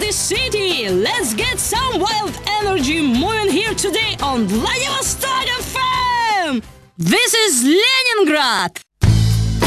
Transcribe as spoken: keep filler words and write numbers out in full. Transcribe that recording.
this city. Let's get some wild energy moving here today on Vladivostok F M. This is Leningrad.